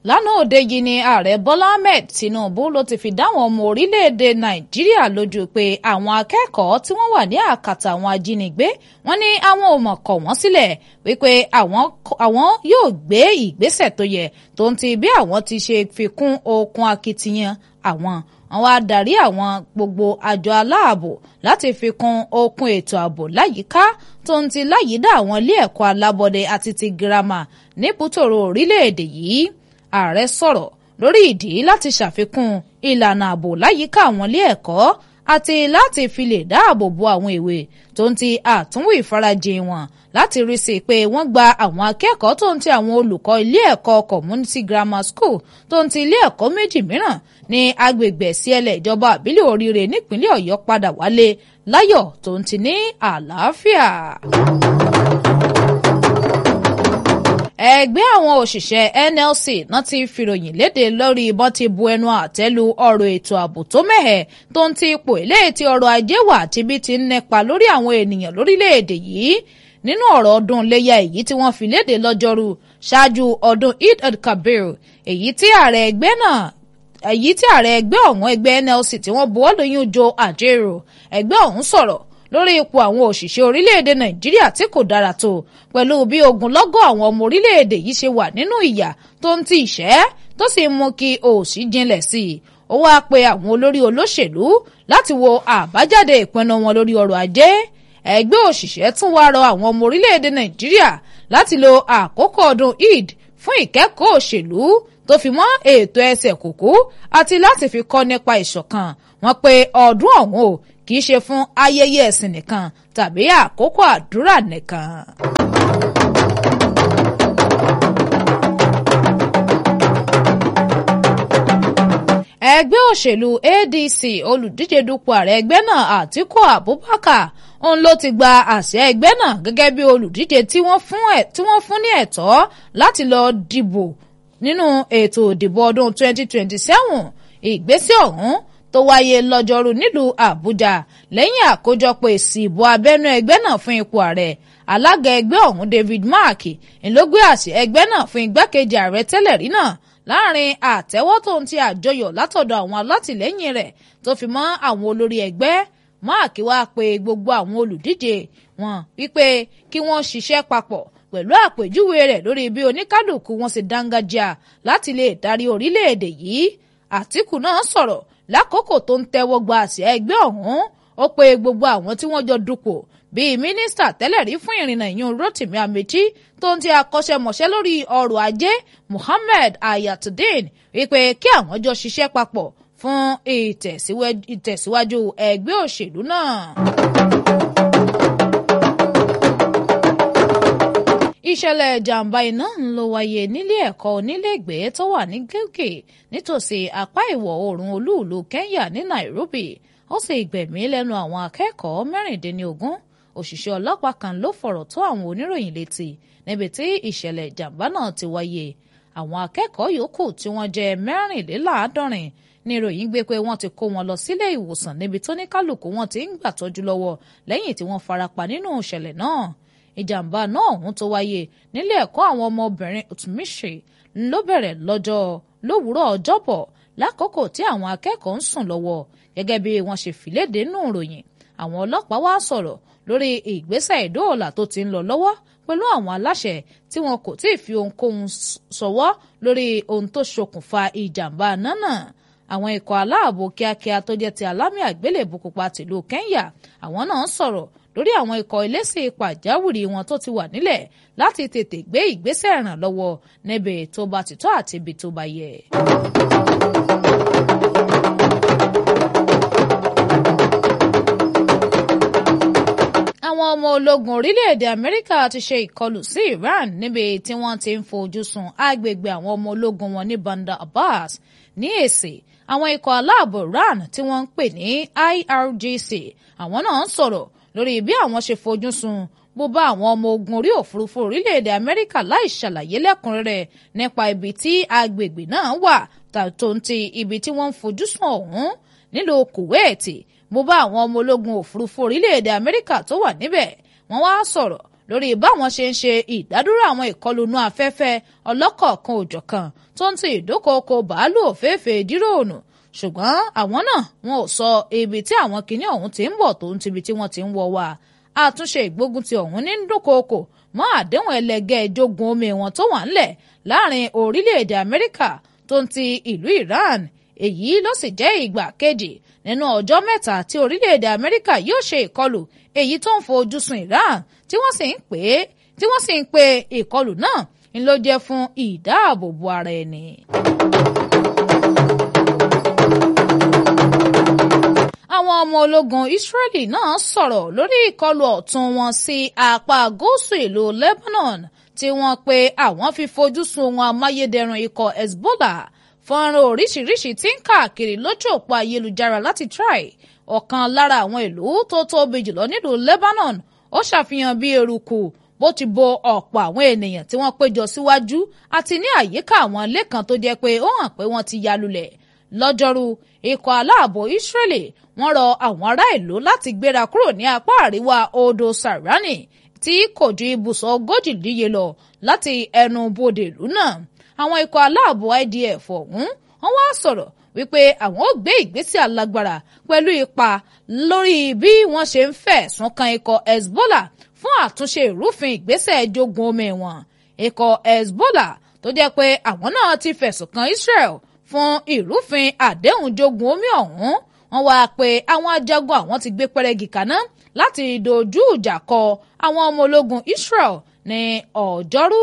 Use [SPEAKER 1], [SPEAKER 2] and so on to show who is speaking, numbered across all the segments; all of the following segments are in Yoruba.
[SPEAKER 1] lánàá òde yìí ni ààrẹ Bọ́lá Ahmed Tinubu ló ti fi dáwọn ọmọ orílẹ̀-èdè Nàìjíríà lójú pé àwọn akẹ́kọ̀ọ́ tí wọ́n wà ní àkàtà àwọn ajínigbé wọ́n ní àwọn ò mọ̀ kọ̀ wọ́n sílẹ̀ wípé àwọn yóò gbé ìgbésẹ̀ tó yẹ tó ń ti bí àwọn ti ṣe fi kún okun akitiyan àwọn adarí àwọn gbogbo àjọ aláàbò láti fi kún okun ètò ààbò láyìíká tó ń ti láyìídá àwọn ilé ẹ̀kọ́ alábọ́dé àti ti girama níbùtòrò orílẹ̀-èdè yìí. Ààrẹ sọ̀rọ̀ lórí ìdí láti ṣàfikún ìlànà ààbò láyìíká àwọn ilé ẹ̀kọ́ àti láti fi lè dáàbò bo àwọn èwe tó ń ti àtúnwò ìfarajìn wọn láti rí sí pé wọ́n gba àwọn akẹ́kọ̀ọ́ tó ń ti àwọn olùkọ́ ilé ẹ̀kọ́ community grammar school tó ń ti ilé ẹ̀kọ́ méjì mìíràn ní agbègbè Ẹ̀sìẹ̀lẹ̀ ìjọba ìbílẹ̀ Oríire nípínlẹ̀ Ọ̀yọ́ padà wálé láyọ̀ tó ń ti ní àlàáfíà. Ẹgbẹ́ àwọn òṣìṣẹ́ NLC náà ti fìròyìn léde lórí ìbọn ti bu ẹnu àtẹ́lu ọ̀rọ̀ ètò ààbò tó mẹ́hẹ̀ tó ń ti ipò eléyìí tí ọrọ̀ ajé wà tí bí ti ń nípa lórí àwọn ènìyàn lórílẹ̀‐èdè yìí nínú ọ̀rọ̀ ọdún iléyá èyí tí wọ́n fi léde lọ́jọ́rú ṣáájú ọdún Eid al-Kabir èyí tí ààrẹ ẹgbẹ́ ọ̀hún ẹgbẹ́ NLC tí wọ́n buwọ́ lóyún Joe Ajaero ẹgbẹ́ ọ̀hún sọ̀rọ̀ lórí ipò àwọn òṣìṣẹ́ orílẹ̀-èdè Nàìjíríà tí kò dára tó pẹ̀lú bí ogunlọ́gọ̀ àwọn ọmọ orílẹ̀-èdè yìí ṣe wà nínú ìyà tó ń ti ìṣẹ́ tó sì mú kí òṣì jinlẹ̀ sí i. Ó wáá pe àwọn olórí olóṣèlú láti wo àbájáde ìpinnu wọn lórí ọrọ̀ ajé. Ẹgbẹ́ òṣìṣẹ́ tún wá rọ àwọn ọmọ orílẹ̀-èdè Nàìjíríà láti lo àkókò ọdún Eid fún ìkẹ́kọ̀ọ́ òṣèlú tó fi mọ́ ètò ẹsẹ̀ kùkú àti láti fi kọ́ nípa ìṣọ̀kan. Wọ́n pe ọdún ọ̀hún o kì í ṣe fún ayẹyẹ ẹ̀sìn nìkan tàbí àkókò àdúrà nìkan. Ẹgbẹ́ òṣèlú ADC olùdíje dupò ààrẹ ẹgbẹ́ náà Àtíkù Abubakar òun ló ti gba àṣẹ ẹgbẹ́ náà gẹ́gẹ́ bí olùdíje tí wọ́n fún ní ẹ̀tọ́ láti lọ dìbò nínú ètò ìdìbò ọdún 2027. Ìgbésẹ̀ ọ̀hún tó wáyé lọ́jọ́rú nílùú Àbújá lẹ́yìn àkójọpọ̀ èsì ìbò abẹ́nú ẹgbẹ́ náà fún ipò ààrẹ. Alága ẹgbẹ́ ọ̀hún David Mark ló gbé àṣẹ ẹgbẹ́ náà fún igbákejì ààrẹ tẹ́lẹ̀ rí náà láàrin àtẹ́wọ́ tó ń ti àjọyọ̀ látọ̀dọ̀ àwọn alátìlẹ́yìn rẹ̀ tó fi mọ́ àwọn olórí ẹgbẹ́. Mark wá pe gbogbo àwọn olùdíje wọn wípé kí wọ́n ṣiṣẹ́ papọ̀ pẹ̀lú àpèjúwe rẹ̀ lórí bí oníkálùkù wọn ṣe dángájíà láti lè darí orílẹ̀-èdè yìí. Àtíkù náà sọ̀rọ̀ lákòókò tó ń tẹ́wọ́ gba àsíá ẹgbẹ́ ọ̀hún. Ó pe gbogbo àwọn tí wọ́n jọ dupò bíi mínísítà tẹ́lẹ̀ rí fún ìrìnnà ìyún Rotimi Amechi tó ń ti akọ́ṣẹ́mọṣẹ́ lórí ọrọ̀ ajé Muhammed Ayatollah wípé kí àwọn jọ ṣiṣẹ́ papọ̀ fún ìtẹ̀síwájú ẹgbẹ́ òṣèlú náà. Ìṣẹ̀lẹ̀ ìjàmbá iná ń lọ wáyé nílé ẹ̀kọ́ onílégbèé tó wà ní Gilgì nítòsí apá ìwọ̀ oòrùn olú-ìlú Kenya ní Nairobi. Ó sì gbẹ̀mí lẹ́nu àwọn akẹ́kọ̀ọ́ 16. Òṣìṣẹ́ ọlọ́pàá kan ló fọ̀rọ̀ tó àwọn oníròyìn létí níbi tí ìṣẹ̀lẹ̀ ìjàmbá náà ti wáyé. Àwọn akẹ́kọ̀ọ́ yòókù tí wọ́n jẹ́ 74 ní ìròyìn gbé pé wọ́n ti kó wọn lọ sílé ìwòsàn níbi tó ní kálukú wọn ti ń gbàtọ́jú lọ́wọ́ lẹ́yìn tí wọ́n farapa nínú ìṣẹ̀lẹ̀ náà. Ìjàmbá náà ọ̀hún tó wáyé nílé ẹ̀kọ́ àwọn ọmọbìnrin Utumishi ló bẹ̀rẹ̀ lówùúrọ̀ Ọjọ́bọ̀ lákòókò tí àwọn akẹ́kọ̀ọ́ ń sùn lọ́wọ́ gẹ́gẹ́ bí wọ́n ṣe fìlédè nínú ìròyìn. Àwọn ọlọ́pàá wá sọ̀rọ̀ lórí ìgbésẹ̀ ìdóòlà tó ti ń lọ lọ́wọ́ pẹ̀lú àwọn aláṣẹ tí wọn kò tí ì fi ohunkóhun ṣọwọ́ lórí ohun tó ṣokùnfà ìjàmbá náà. Àwọn ikọ̀ aláàbò kíákíá tó jẹ́ ti alámì àgbélébùú pupa tìlú Kenya àwọn náà sọ̀rọ̀ lórí àwọn ikọ̀ eléṣẹ́ pàjáwìrì wọn tó ti wà nílẹ̀ láti tètè gbé ìgbésẹ̀ ìrànlọ́wọ́ níbi tó bá ti tọ́ àti ibi tó bá yẹ. Àwọn ọmọ ológun orílẹ̀-èdè Amẹ́ríkà ti ṣe ìkọlù sí Iran níbi tí wọ́n ti ń fojú sun agbègbè àwọn ọmọ ológun wọn ní Bandar Abbas. Ní èsì, àwọn ikọ̀ aláàbò Iran tí wọ́n ń pè ní IRGC àwọn náà ń sọ̀rọ̀ lórí bí àwọn ṣe fojú sun bùbá àwọn ọmọ ogun orí òfurufú orílẹ̀-èdè Amẹ́ríkà láì ṣàlàyé lẹ́kùnrẹ́rẹ́ nípa ibi tí agbègbè náà wà tó ń ti ibi tí wọ́n ń fojú sùn ọ̀hún. Nílùú Kuwait bùbá àwọn ọmọ ológun òfurufú orílẹ̀-èdè Amẹ́ríkà tó wà níbẹ̀ wọ́n wá sọ̀rọ̀ lórí báwọn ṣe ń ṣe ìdádúró àwọn ìkọlù inú afẹ́fẹ́ ọlọ́kọ̀ọ̀kan òjọ̀kan tó ń ti ìdókòókò bàálù òféèfé díròònù ṣùgbọ́n àwọn náà wọn ò sọ ibi tí àwọn kinní ọ̀hún ti ń bọ̀ tó ń tibi tí wọ́n ti ń wọ̀ wá àtúnṣe ìgbógunti ọ̀hún ní dúnkòokò mọ́ àdéhùn ẹlẹgẹ́ ìjogun omi wọn tó wà ńlẹ̀ láàrin orílẹ̀-èdè Amẹ́ríkà tó ń ti ìlú Iran èyí ló sì jẹ́ ìgbà kejì nínú ọjọ́ mẹ́ta tí orílẹ̀-èdè Amẹ́ríkà yóò ṣe ìkọlù èyí tó ń fojú sun Iran tí wọ́n sì ń pe ìkọlù náà ń ló jẹ́ fún ìdáàbòbò ara ẹni. Àwọn ọmọ ológun Israeli náà sọ̀rọ̀ lórí ìkọlù ọ̀tún wọn sí apá gúúsù ìlú Lebanon tí wọ́n pe àwọn fi fojú sun ohun amáyédẹrùn ikọ̀ Hezbollah fọ́nrán oríṣiríṣi tí ń káàkiri lójú òpó ayélujára láti try ọ̀kan lára àwọn ìlú tó tóbi jùlọ nílùú Lebanon ó ṣàfihàn bí eruku bó ti bo ọ̀pọ̀ àwọn ènìyàn tí wọ́n péjọ síwájú àti ní àyíká àwọn ilé kan tó jẹ́ pé ó hàn pé wọ́n ti ya lulẹ̀ lọ́jọ́rú ikọ̀ aláàbò Israeli wọ́n rọ àwọn ará ìlú láti gbéra kúrò ní apá àríwá odò Sarani tí kò ju ibùsọ̀ 40 níye lọ láti ẹnu bodè ìlú náà àwọn ikọ̀ aláàbò IDF ọ̀hún wọ́n wá sọ̀rọ̀ wípé àwọn ó gbé ìgbésẹ̀ alágbára pẹ̀lú ipa lórí bí wọ́n ṣe ń fẹ̀sùn kan ikọ̀ Hezbollah fún àtúnṣe ìrúfin ìgbésẹ̀ jogun omi wọn ikọ̀ Hezbollah tó jẹ́ pé àwọn náà ti fẹ̀sùn kan Israel fún ìrúfin àdéhùn jogun omi ọ̀hún wọ́n wá pé àwọn ajagun àwọn ti gbé pẹ́rẹ́gì kaná láti dojú ìjà kọ àwọn ọmọ ológun Israel ní ọjọ́rú.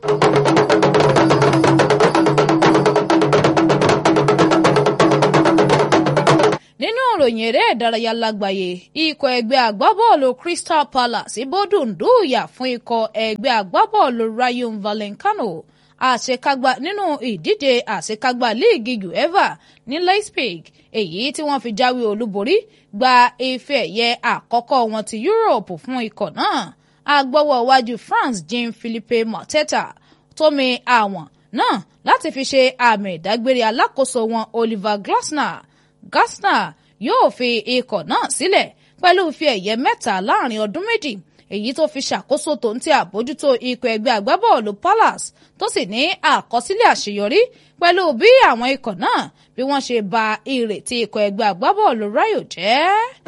[SPEAKER 1] nínú ìròyìn eré ìdárayá lágbàáyé ikọ̀ ẹgbẹ́ agbábọ́ọ̀lù Crystal Palace bódùndúyà fún ikọ̀ ẹgbẹ́ agbábọ́ọ̀lù Rayo Vallecano àṣekágbá nínú ìdíje àṣekágbá líìgì UEFA ní Leipzig èyí tí wọ́n fi jáwé olúborí gba ife ẹ̀yẹ àkọ́kọ́ wọn ti Europe fún ikọ̀ náà agbọ́wọ́ iwájú France Jean-Philippe Mateta tó mi àwọn náà láti fi ṣe àmì ìdágbére alákòóso wọn Oliver Glasner yóò fi ikọ̀ náà sílẹ̀ pẹ̀lú ife ẹ̀yẹ 3 láàrin ọdún méjì èyí tó fi ṣàkóso tó ń ti àbójútó ikọ̀ ẹgbẹ́ agbábọ́ọ̀lù Palace tó sì ní àkọsílẹ̀ àṣeyọrí pẹ̀lú bí àwọn ikọ̀ náà bí wọ́n ṣe ba ìrètí ikọ̀ ẹgbẹ́ agbábọ́ọ̀lù Rayo jẹ́.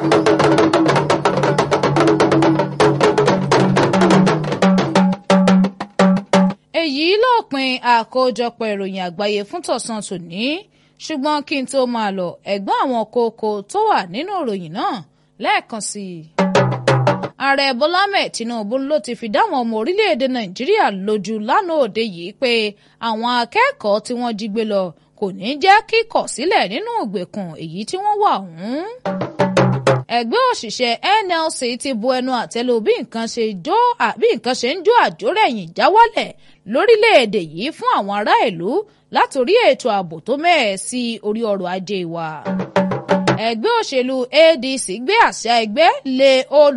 [SPEAKER 1] èyí lópin àkójọpọ̀ ìròyìn àgbáyé fún tọ̀sán tòní ṣùgbọ́n kí n tó máa lọ ẹ̀gbọ́n àwọn kókó tó wà nínú ìròyìn náà lẹ́ẹ̀kan sí i. ààrẹ Bọ́lá Ahmed Tinubu ló ti fi dáwọn ọmọ orílẹ̀-èdè Nàìjíríà lójú lánàá òde yìí pé àwọn akẹ́kọ̀ọ́ tí wọ́n jí gbé lọ kò ní jẹ́ kíkọ̀ sílẹ̀ nínú ìgbèkùn èyí tí wọ́n wà ọ̀hún. ẹgbẹ́ òṣìṣẹ́ NLC ti bu ẹnu àtẹ́lù bí nǹkan ṣe ń jó àjórẹ̀yìn jáwálẹ̀ lórílẹ̀-èdè yìí fún àwọn ará ìlú látòrí ètò ààbò tó mẹ́ẹ̀ sí orí ọrọ̀ ajé wa. ẹgbẹ́ òṣèlú ADC gbé àsíá ẹgbẹ́ lé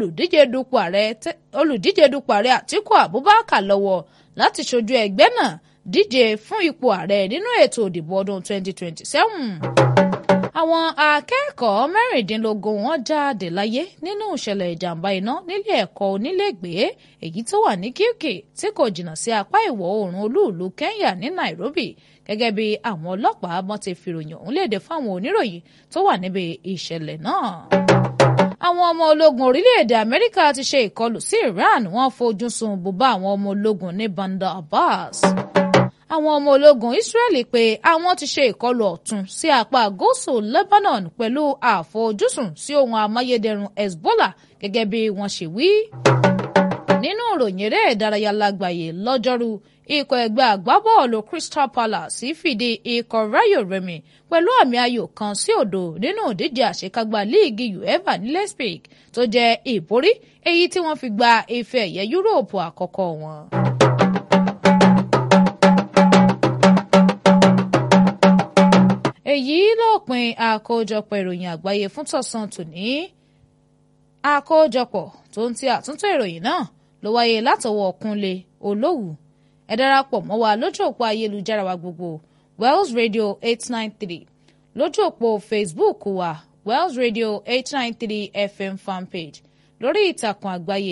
[SPEAKER 1] olùdíje dupò ààrẹ Àtíkù Abubakar lọ́wọ́ láti ṣojú ẹgbẹ́ náà díje fún ipò ààrẹ nínú ètò ìdìbò ọdún 2027. àwọn akẹ́kọ̀ọ́ 16 wọ́n jáde láyé nínú ìṣẹ̀lẹ̀ ìjàmbá iná nílé ẹ̀kọ́ onílégbèé èyí tó wà ní Kyiv tí kò jìnnà sí apá ìwọ̀ oòrùn olú-ìlú Kenya ní Nairobi gẹ́gẹ́ bí àwọn ọlọ́pàá wọ́n ti fìròyìn ọ̀hún léde fáwọn oníròyìn tó wà níbi ìṣẹ̀lẹ̀ náà. àwọn ọmọ ológun orílẹ̀-èdè Amẹ́ríkà ti ṣe ìkọlù sí Iran wọ́n fojú sun bùbá àwọn ọmọ ológun ní Bandar Abbas. àwọn ọmọ ológun Israeli pé àwọn ti ṣe ìkọlù ọ̀tún sí apá gúúsù Lebanon pẹ̀lú àfojúsùn sí ohun amáyédẹrùn Hezbollah gẹ́gẹ́ bí wọ́n ṣe wí. nínú ìròyìn eré ìdárayá lágbàáyé lọ́jọ́rú ikọ̀ ẹgbẹ́ agbábọ́ọ̀lù Crystal Palace fìdí ikọ̀ Rayo rẹmi pẹ̀lú àmì ayò 1-0 nínú ìdíje àṣekágbá líìgì UEFA ní Leipzig tó jẹ́ ìborí èyí tí wọ́n fi gba ife ẹ̀yẹ Yúróòpù àkọ́kọ́ wọn. èyí lópin àkójọpọ̀ ìròyìn àgbáyé fún tọ̀sán tòní. àkójọpọ̀ tó ń ti àtúntò ìròyìn náà ló wáyé látọwọ́ Kúnlé Olówù. ẹ darapọ̀ mọ́ wa lójú òpó ayélujára wa gbogbo Wells Radio 893 lójú òpó Facebook wa Wells Radio 893 FM fanpage lórí ìtàkùn àgbáyé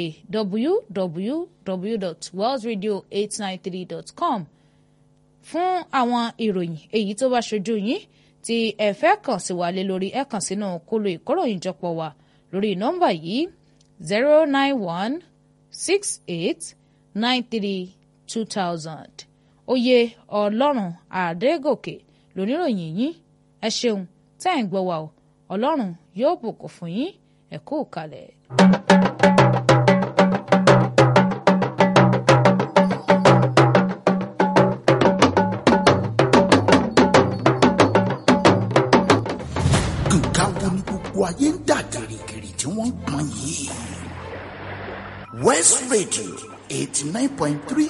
[SPEAKER 1] www.worldradio893.com fún àwọn ìròyìn èyí tó bá ṣojú yín tí ẹ fẹ́ kàn sí wa lé lórí ẹ kàn sínú kóló ìkóròyìnjọpọ̀ wa lórí nọ́mbà yìí 09168932000. Oyè Ọlọ́run Adégòkè lóníròyìn yín ẹ ṣeun tẹ́ ẹ̀ ń gbọ́ wa o Ọlọ́run yóò bùkún fún yín ẹ kú kalẹ̀.
[SPEAKER 2] nǹkan wo ni gbogbo ayé ń dà gìrìgìrì tí wọ́n ń pọn yìí. West Radio 89.3